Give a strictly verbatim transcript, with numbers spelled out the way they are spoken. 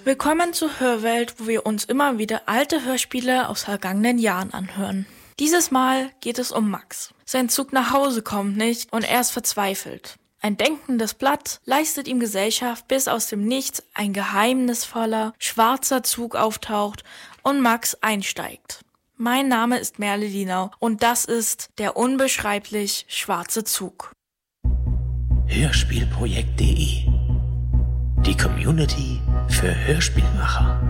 Willkommen zur Hörwelt, wo wir uns immer wieder alte Hörspiele aus vergangenen Jahren anhören. Dieses Mal geht es um Max. Sein Zug nach Hause kommt nicht und er ist verzweifelt. Ein denkendes Blatt leistet ihm Gesellschaft, bis aus dem Nichts ein geheimnisvoller, schwarzer Zug auftaucht und Max einsteigt. Mein Name ist Merle Dienau und das ist der unbeschreiblich schwarze Zug. Hörspielprojekt punkt de. Die Community für Hörspielmacher.